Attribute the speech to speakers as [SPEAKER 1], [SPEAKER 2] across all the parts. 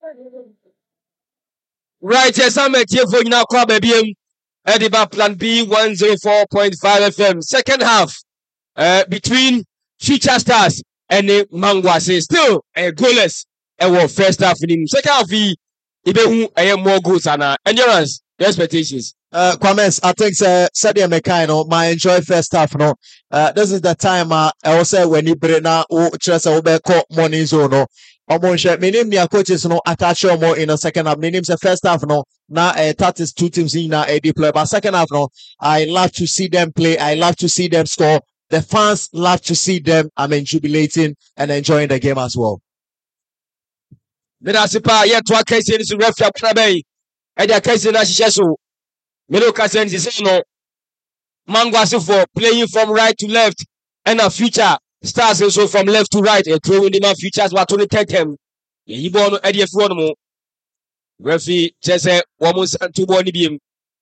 [SPEAKER 1] Right, yes, I'm at here for you now. Club baby. Ediba Plan B 104.5 FM. Second half, between Future Stars and Mangwase. Still goalless. First half in him. Second half, he more goals and endurance. The expectations.
[SPEAKER 2] Kwames, I think Sadia Mekano, my enjoy first half. No, this is the time I also when you bring out just over money zone. No, minim ya coaches no attach more in the second half. Minim's the first half. No, now that is two teams in a deploy. But second half, no, I love to see them play. I love to see them score. The fans love to see them. Jubilating and enjoying the game as well.
[SPEAKER 1] Menasipa yet to a case in the referee Krabe. And the case in Ashishasu. Meloka says no. Mangwase for playing from right to left. And a Future Stars also from left to right. And throwing the man Futures were to take him. He born Eddie Fuono. Referee Jesse Wamos and two body beam.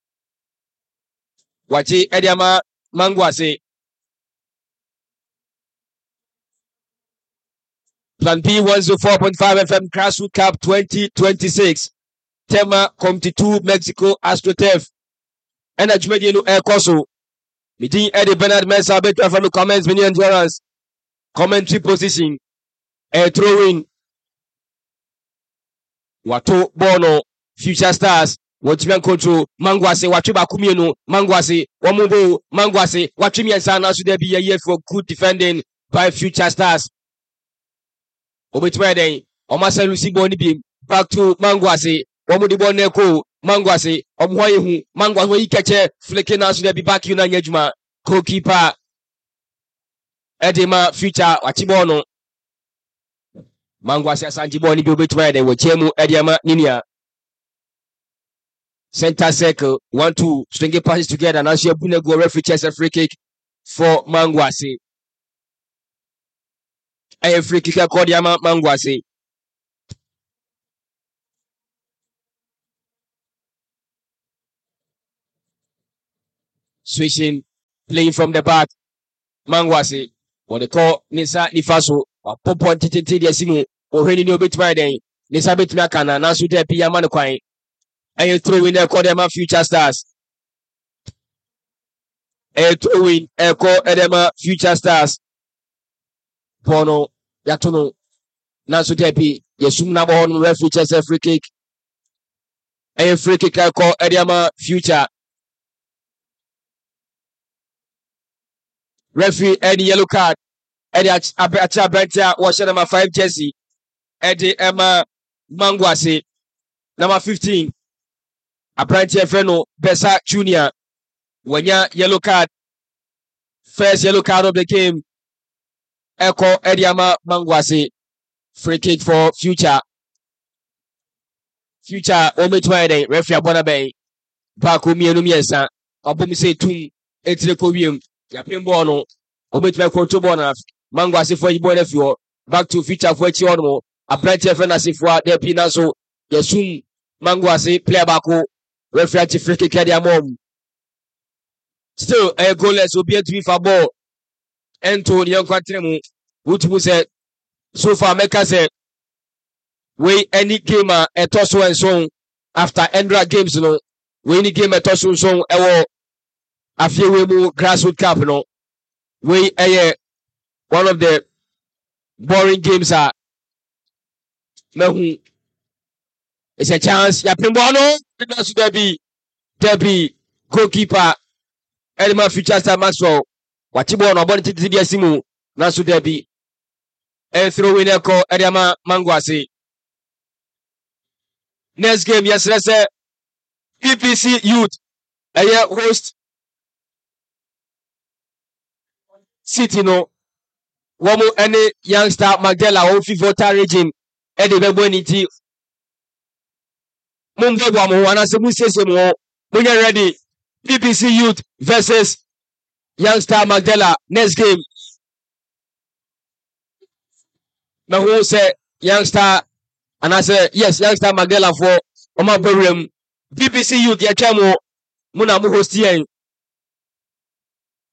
[SPEAKER 1] Wachi Ediama Mangwase. Plan B 104.5 FM Grassroots Cup 2026. Tema Comte 2 Mexico AstroTurf. And a Jumediano Air Coso. Meeting Eddie Bernard Mensah better from the comments, many endurance. Commentary position. Air throwing. Wato Bono. Future Stars. Watchman control. Mangwase. Wachuba Kumieno. Mangwase. Wamubo. Mangwase. Wachimi and Sana. Should there be a year for good defending by Future Stars? Obetwede. Omasa Lucy Boni Beam. Back to Mangwase. Omudi Boneko. Mangwase. Omwayehu. Mangwase. Ikeche. Flicking out. Should there be back in Yejuma. Goalkeeper. Edema Future. Wachibono. Mangwase Sanjiboni Obetwede. Wachemu Edema Ninia. Center circle. 1-2. Stringing passes together. Now she Bunego referee chest a free kick for Mangwase. A free kick called Yama Mangwase. Switching, playing from the back. Mangwase. What they call Nisa Nifaso. Or Popon Titi Simu. Or Henry Obetwide. Nisa Betmakana. Nasu de Piamanaquine. And you throw in a call them Future Stars. And throw in a call Edema Future Stars. Pono. Yatono Nasu Depi Yesum Nabon referee chest a free kick. A free kick I call Ediama Future. Referee Eddie yellow card. Eddie Acha Bentia was number 5 jersey. Eddie Emma Mangwase. Number 15. Apprentice Freno Besa Junior. Wanya yellow card. First yellow card of the game. Echo Ediama Mangwase. Free kick for Future. Future Ometwide. Referee Abonabe. Baku Mienumyesa. Obumise Tum. Etrekobium. Yapimbono. Ometwide Kontobona. Mangwase for Ibonefuo. Back to Future for Chiono. Apprentice Fenasi for the Pinaso. Yesum Mangwase. Player Baku. Referee free kick Ediamom. Still a goalless will be to be for ball. Ento Young Quatremu, which was said so far. Meka said, we any game a toss and song after Endra games, no, we any game a toss and song, a few grassroots cup, no, we one of the boring games are Mehu. It's a chance, Yapimbono, that's Debbie, goalkeeper, Edema Future Star Maxwell. Wachibo no body titi dia simu nasu debi and throw in echo Ediama Mangwase. Next game yesterday PPC Youth host City no womo any youngster Magdala o FIFA region e de bebo ni ti mumbe bwa mo wana se musese mo munya ready PPC Youth versus Youngster Magdala, next game. Now who say Youngster, and I say yes, Youngster Magdala for Oma Burium. BBC Youth, Yachamo, Muna Muhostian.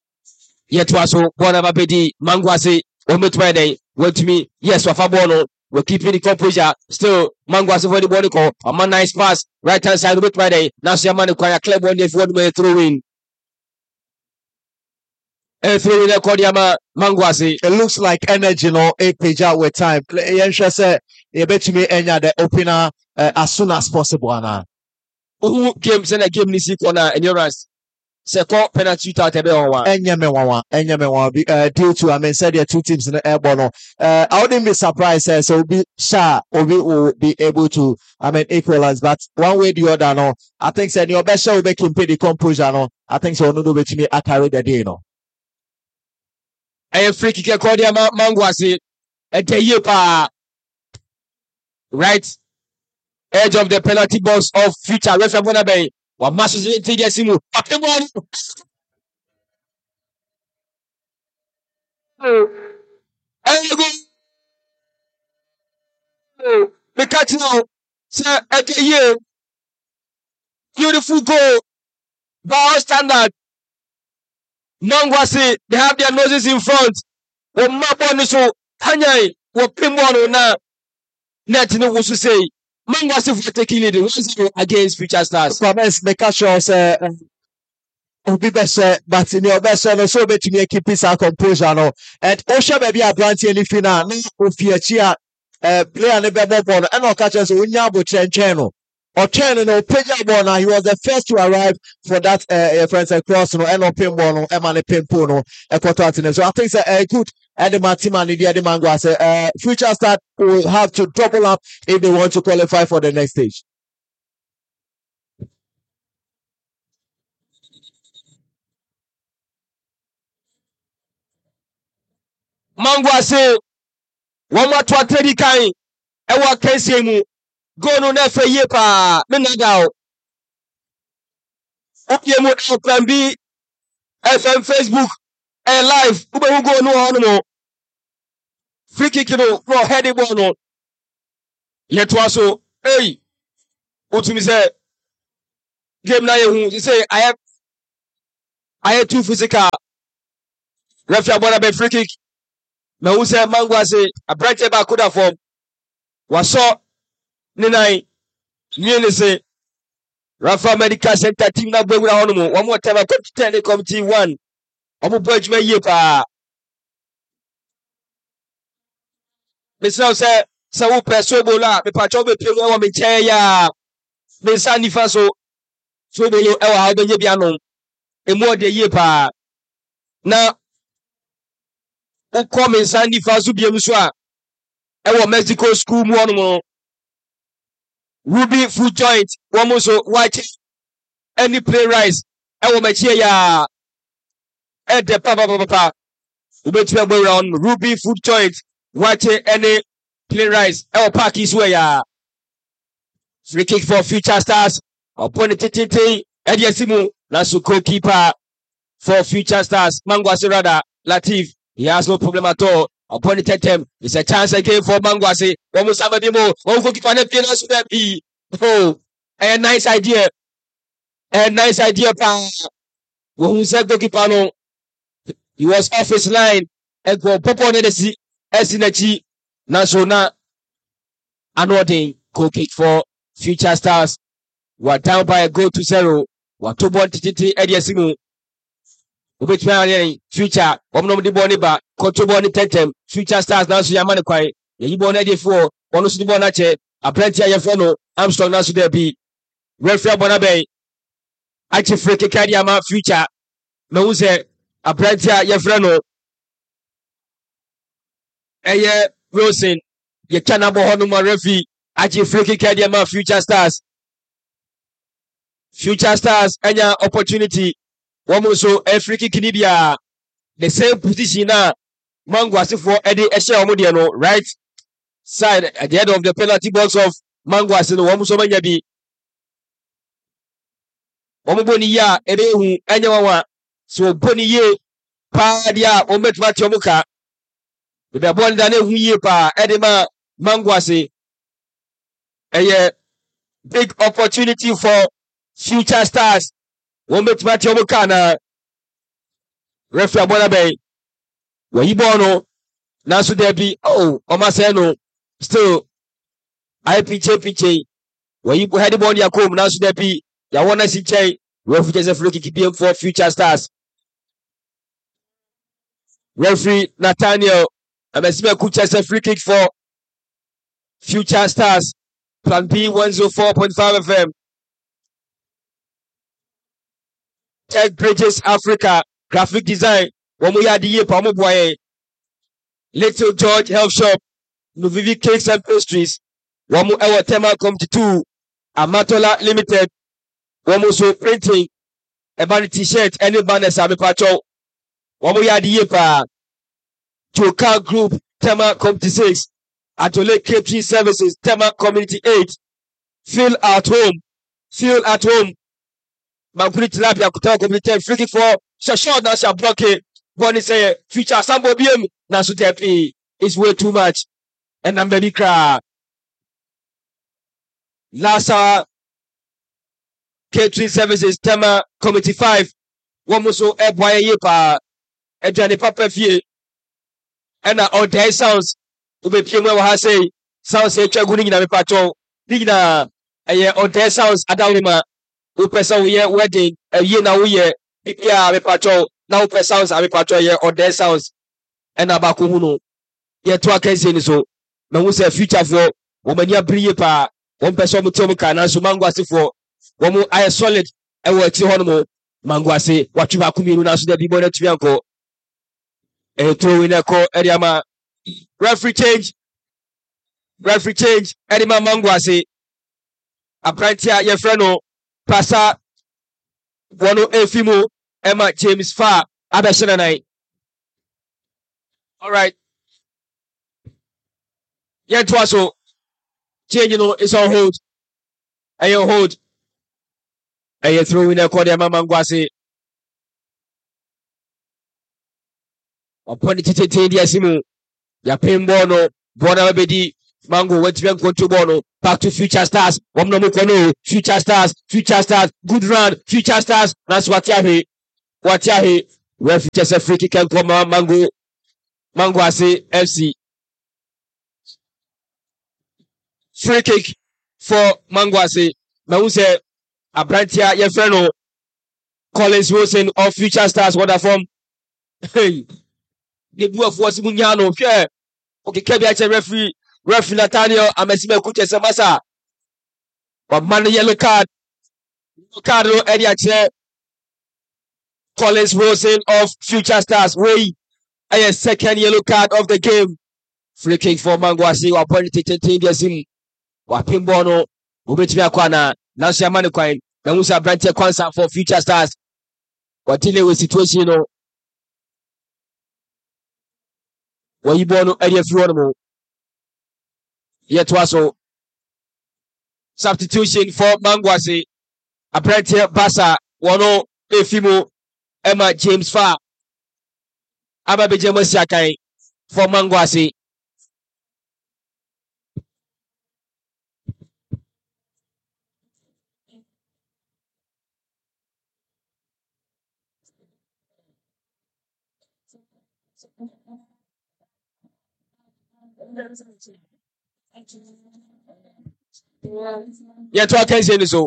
[SPEAKER 1] Yet was so one of a pedi, Mangwase, Ometwede, went to me, yes, Wafabono, we're keeping the composure. Still, Mango as for the body call. A man nice pass. Right hand side with Friday. Now see a man acquire clear one if you want to throw in. Throw in a Kodiama Manguasi.
[SPEAKER 2] It looks like energy, no, a page out with time. Yensha said, you bet me enya the opener as soon as possible. Anna.
[SPEAKER 1] Who games in a game this corner endurance? Second penalty out a bit on one.
[SPEAKER 2] Enya me due to, I mean, said there are two teams in the airborne. I wouldn't be surprised, so we'll be sure, or we will be able to, I mean, equalize, but one way or the other, no, I think, said your best show will make him pay the composure, no, I think so, no, do me, I carry the day, no.
[SPEAKER 1] A free kick called Manguasi. A day right edge of the penalty box of future referee Bonabe. What masses it to Simu? The catch now, sir. Okay, beautiful goal, bar standard. Manguasi, they have their noses in front. So Tanya, what Pimbono na net no was to say. Manguasi for taking it 1-0 against Future Stars.
[SPEAKER 2] Promise, make sure say be best, but in your best, no, so bet me keep his composure, no. And Osha baby a branch any final, no, if you cheer, player never born, and no catches Unyabo channel. Or Chen no Peja he was the first to arrive for that friends across no and open bono Emane Pimpono Equatorial. So I think it's a good and the Matima Nidia de Mango say Future Star will have to double up if they want to qualify for the next stage.
[SPEAKER 1] Mango say one more to a kai ewa kesiemu go no na fa ye pa me nada o oye mo plan B FM Facebook and live ube go no hono free kick no for heading ball no ye to aso hey utumi say game na ye hu say I have too physical referee Bonabe free kick me who say Mango say a bright ba could have form waso Ninai, nearly say Rafa Medical Center team na bring down one more time. I come to tell the committee one. I'm a budge my yepa. Mr. Say, so perso bola, me patcho be pio wa me che ya. Me sa ni fa so bolo e wa ha do bia no. E mo de yepa. Na o come me sa ni fa so bia mu so a. E wo Mexico school mu ono. Ruby foot joint, one so watch any play rise. I will make here ya at the papa. We bet you around Ruby foot joint, watch any play rise. I will park his way ya. Free kick for Future Stars. Upon the TTT, Eddie Simu, Nasuko keeper for Future Stars. Mango Asirada, Latif, he has no problem at all. Upon the attempt, it's a chance again for Manguasi. Almost have a demo. Oh, a nice idea. A nice idea, pa. When said Goalkeeper, he was off his line and go pop on the sea. Esinachi, Nasona, Anoding, goal kick for Future Stars. We're down by a goal to 0. We're 2-1 Eddie Simu. Which man future omnom di boni ba koto boni tentem Future Stars na so yamane kwai ye boni ade fo ono so di boni ache apprenti ayefo no Armstrong na so there be referee Bonabe ache free kick ama Future me hu se apprenti ayefo no eye Wilson ye kana bo hono ma referee ache free kick ama Future Stars anya opportunity. One so a free kick Nibia, the same position now. Manguasi for Eddie Esha right side at the end of the penalty box of Manguasi. No one so many be Omoboniya, Edehu, Anyawa, so Boniye, Padia, Omet Matiomuka, with the one dane Huye pa Edema Manguasi. A big opportunity for Future Stars. Wombet Matthew Mukana, referee Bonabe, where you born, Nasu Debi, oh, Omaseno, Still, I pitch. When you had the ball, you come now, so that be you want to see Jay. Referee just free kick PM for Future Stars. Referee Nathaniel Amesime Kucha is a free kick for Future Stars. Plan B 104.5 FM. Tech Bridges Africa. Graphic design. Wamuyadi Pamuboye. Little George Health Shop. Nuvivi Cakes and Pastries. Wamu Ewa Tema Committee 2. Amatola Limited. Wamu So Printing. Ebani T-shirt. Any banners Abe Pacho. Wamuyadi Yepa. Joka Group. Tema Committee 6. Atole Catering Services. Tema Community 8. Feel at home. Mankuni Tilapia Kuta Community 10. Free kick for Shashon Nasha Bloke. Bonnie say Future Sambo BM. Nasu Tepi. It's way too much. And I'm baby cry. Lasa Catering Services Tema Committee 5. Womuso Ebwaye Yepa Edjane Papa Fie. And all day sounds Ube Pimwe Wahase sounds a chaguni na mepacho. Digna all day sounds Adalima Upesa we wedding a year now we Pipia mepacho now Upe sounds a mepacho ye all day sounds and Abakuno. Ye to a case in so no say future for Womania Brie pa one person Mutomika and Sumangwasi for Womu I solid and what you honomo Mangwasi what you have community now so that people to Bianco. A throw in a call Ediama. Referee change. Edima Mangwasi. Aprantia Yefreno. Pasa. Wano Efimo. Emma James Farr. Abeshananai. Alright. Yen Twaso. Change it's on hold. And you hold. And you throw in a call Edima Mangwasi. Upon the Titi Simu. Ya Pimbono, Bona Bedi, Mango, Wetbian Contubono, back to Future Stars, Wamnomukono, Future Stars, good run, Future Stars, that's Watiahi, where Future free kick can come on, Mango Ase FC. Free kick for Mango Ase, Mause, Abrantia Yefreno, Collins Wilson of Future Stars, what a form. Hey. The boy for Simunyano, yeah. Okay, Kebi referee Nathaniel Amesime Kuche Samasa. But man yellow card. Carlo Ediache. Collins Wilson of Future Stars. Way a second yellow card of the game. Free kick for Mangwasi. Appointed to Tindiasim. Wapimbono. Ubetimia Kwana. Nancy Amanuquine. Namusa Brante Kwansa for Future Stars. What dealing with situation, when you born area few yet was so substitution for Mangwasi. Apprentice Basa, Wano Efimo, Emma James Farr, Ababijemo Siakai for Mangwasi. Yeah, to a so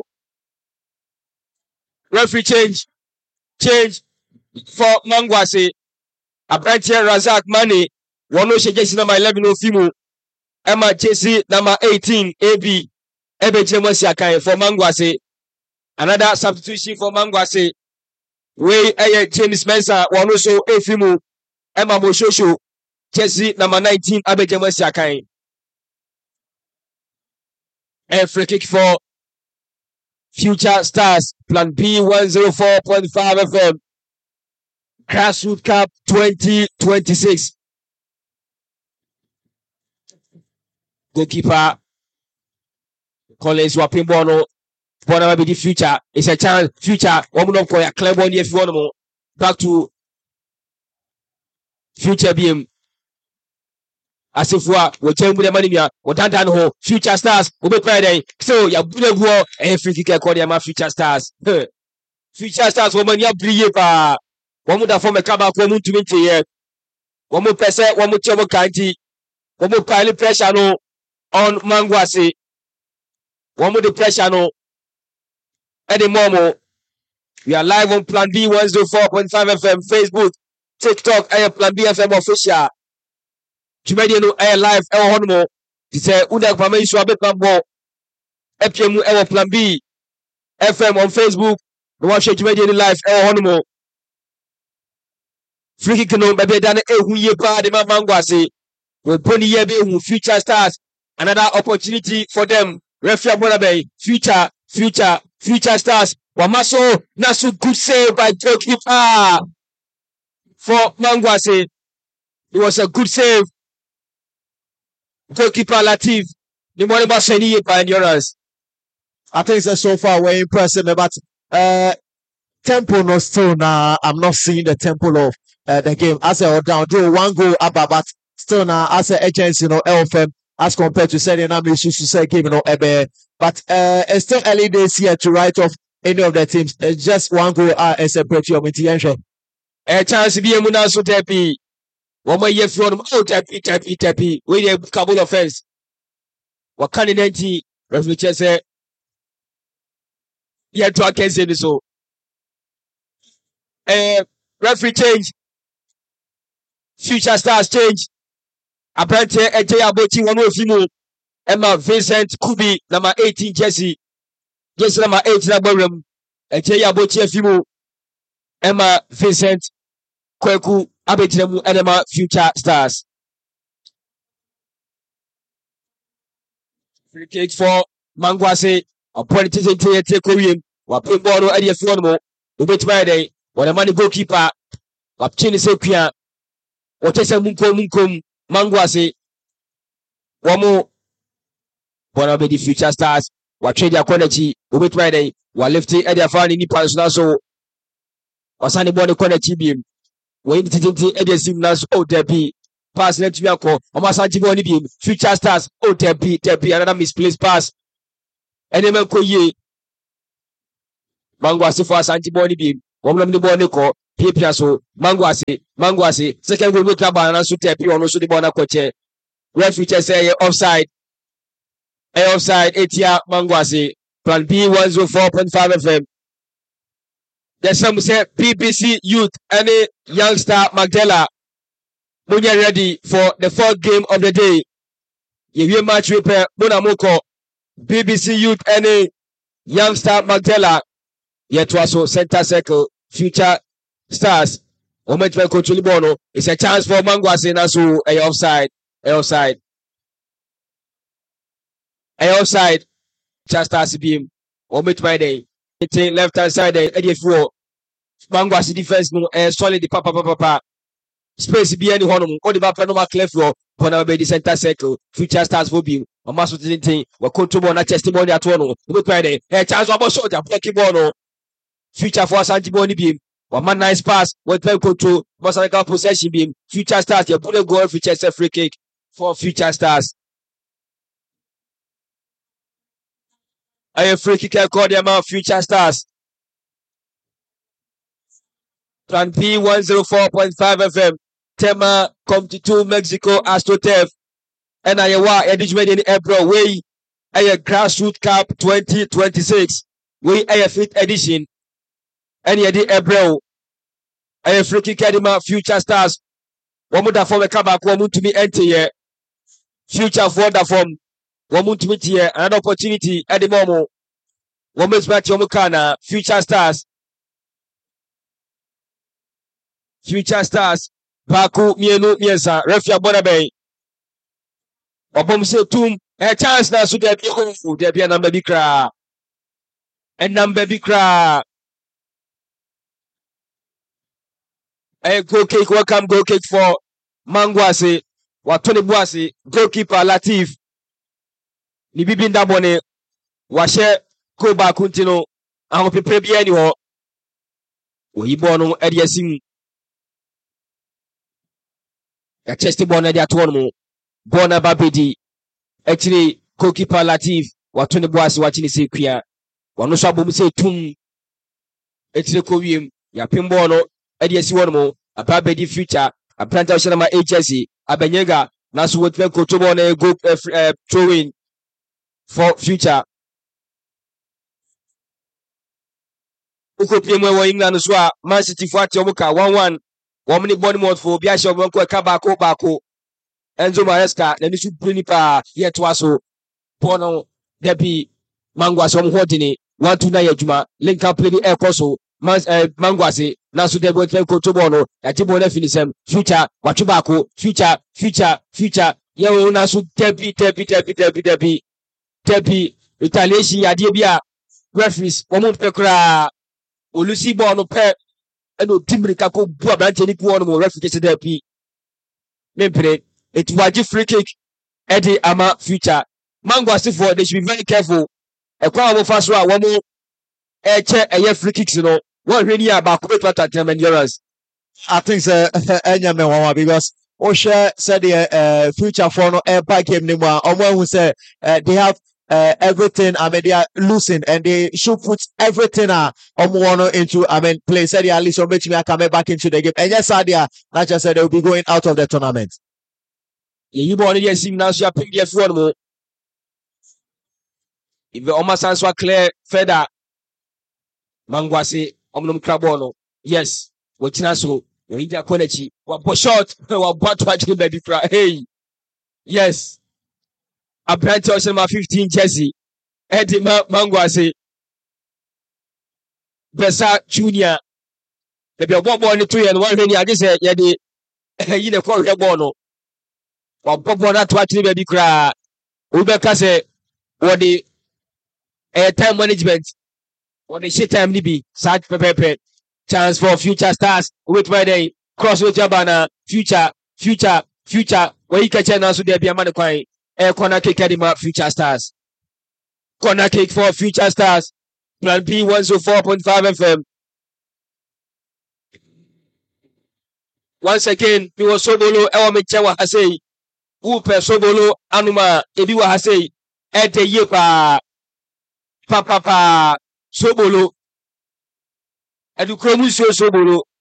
[SPEAKER 1] referee change for Mangwasi. Apprentice Razak Mane, Wano Shejesi number 11 Ofimu, Emma JC number 18 AB, Ebejemo Siakai for Mangwasi. Another substitution for Mangwasi. Way James Mensah, Wano So Efimu, Emma Moshosho, Jesse number 19 Abejemo Siakai. And free kick for Future Stars, Plan B 104.5 FM. Grassroots Cup 2026. Goalkeeper Collins Wapimbono. Bona be the future. It's a chance. Future. Woman of Koya Cleveland if you want more. Back to Future BM. As if we're telling the money, what done ho, Future Stars, Ube Friday. So, ya bude go, free kick call ya Future Stars. Future Stars, woman, ya brille pa. Woman da form a kaba, woman to meet ye. Woman pesa, woman chobo kanti. Woman pile pressure no. on Mangwasi. One more the pressure no. Eddie Momo. We are live on Plan B 104.5 FM, Facebook, TikTok, Plan B FM official. Jumedi no live honmo. He said, Uda Pamaishu Abekabo. EPM Plan B FM on Facebook. No one shake Jumedi live honmo. Free kick no baby dane ehuye pa de Mangwasi. We pony yebe future stars. Another opportunity for them. Refia Bonabay, future stars. Wamaso Nasu good save by goalkeeper for Mangwasi. It was a good save. Goalkeeper Latif. The money was any by endurance.
[SPEAKER 2] I think that so far we're impressive, but tempo no still now. I'm not seeing the tempo of the game. As I down, do one goal up, but still now as an agency, LFM as compared to saying I'm issues to say game, but it's still early days here to write off any of the teams. It's just one goal as a pretty of
[SPEAKER 1] a chance to be a munaso tepi. One more year from tepi. We have a couple of fans. What can it refuge say? Yeah, to can say so. Referee change. Future stars change. Apparently, Ejaya Boti one more Emma Vincent Kubi, number 18 Jesse. Jesse number 8 Nabarum. Ejaya Boti Fimu. Emma Vincent Kweku Abetremu and Emma Future Stars. Free kick for Mangwasi. A politician to take Korean. Wapin Bono Eddie Flomo. The bit by day. When a money goalkeeper. Wapchini Sepia. Watesa Munkum Mangwasi. Wamo. Bonabedi Future Stars. Watrade their quality. The bit by day. Walifty Eddie Afani Nipa so. Wasani Bono quality beam. When it Eddie Simnas. Oh, Debbie. Pass net to Yako. Omasanti Boni beam. Future Stars. Oh, Debbie. Another misplaced pass. Enema Koye. Mangwasi for Santi Boni beam. Woman the Bonico. Piaso. Mangwasi. Second goal with Cabana. So Tepi on also the Bona Coche. Red future say offside. Offside. Etia Mangwasi. Plan B 104.5 FM. There's some say BBC Youth and a youngster Magdala. Munya ready for the fourth game of the day. You match repair Bonamoko. BBC Youth and a youngster Magdala. Yet also center circle. Future Stars. Moment by Coach Libono. It's a chance for Mangwasi Nasu. Offside. Just as beam. Moment by day. Left hand side. Eddie Fro. Mangwasi defense no solid the papa. Space be any honor. All the back no cleft floor. Pona be the center circle. Future Stars for beam. O maso thing. We control na testimony at one. Moment by day. A chance for shot. Blocking ball. Future for Santi Boni beam. One man nice pass. One time control. Masaka possession beam. Future Stars. You put a goal. Future set free kick for Future Stars. A free kick called them out. Future Stars. Plan B 104.5 FM. Tema come to Mexico Astrotef. And I wa edijmed in April. We a grassroots cup 2026. We a fifth edition. And yet the April. A free kick edima Future Stars. One would have formed a comeback. One to be empty here. Future for the form. One to meet here. An opportunity at the moment. One match back to Mukana. Future Stars. Baku Mienu Miesa. Refia Bonabay. Obom se tum. A chance now so there be a number bikra. And number bikra. A goal kick, welcome goal kick for Mangwasi. Watoni Buasi, goalkeeper Latif. Ni bibinda bone. Washe ko ba kuntino. Aho pepe bi ani ho. Oyibo no ediasim. Ya chesti bona dia to no. Bona babedi. Actually goalkeeper Latif. Watoni Buasi wachini sekua. Wano so abom se tum. Actually ko wiem. Ya pimbo no. Ediasi one mo, a babedi future, a plantation of my HSC, a Benyega, Now so with control ball and go throw in for future. Uko pm wa England so a Man City for ati 1-1. One minute Bournemouth for Bia Shaw Bronco baako. Enzo Maresca na nisu prinipa yet waso pono debi Mangwase hodini 1-2 na yadwuma link up play the air course Mangwase na so debi we control ball no yajibo na finisem future watwe baako future ye na so debi retaliation yade bia referees wo mo pekra olusi ball no pe eno timrika ko bu abrante ni ku no referee kese debi mempre it waji free kick Eddie ama future Mangwase for they should be very careful ekwa wo fa so a wo mo eche free kicks no one really about to endurance.
[SPEAKER 2] I think enya me wawa because share said the future for no back game ni mo who say they have everything. I mean they are losing and they should put everything into play. Said at least make me come back into the game. And yes, Sadia not just said they will be going out of the tournament.
[SPEAKER 1] You born yes sim now so pick the phone mo. If the almost answer clear further Mangwase omnum krabono yes wotina so India Konechi wa shot wa bot watch baby fra hey yes a brand my 15 jersey Eddie Mangwase Besa Junior the bobo ni 2 and 1 when I just said yeah the you the call your bono wa bobo na to watch baby kra Ubeka say what the time management or the shit time nibi search pepe chance for future stars with my day cross with your banner future where you catch now so there be a man kwai corner kick at future stars corner kick for future stars plan B 104.5 FM. Once again we was Sobolo ewa mechewa hasei upe Sobolo anuma ebi wa hasei ete yepa papa Sobolo Edukromu Sobolo